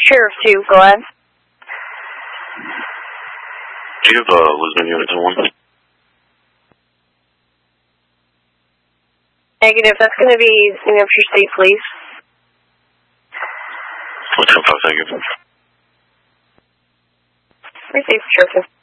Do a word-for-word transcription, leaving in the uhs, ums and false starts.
Sheriff two, go ahead. Do you have a Lisbon unit to one? Negative, that's going to be New Hampshire State Police. One ten five, thank you. Received, Sheriff two.